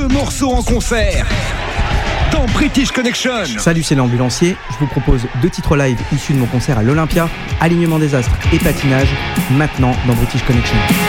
morceaux en concert dans British Connection. Salut, c'est l'ambulancier. Je vous propose 2 titres live issus de mon concert à l'Olympia, Alignement des astres et Patinage, maintenant dans British Connection.